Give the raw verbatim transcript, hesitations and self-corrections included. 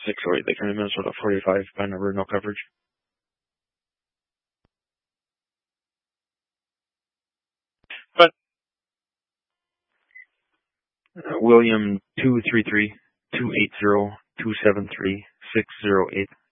six oh eight, like in Minnesota forty-five, by number, no coverage. But uh, William two three three, two eight zero, two seven three, six zero eight.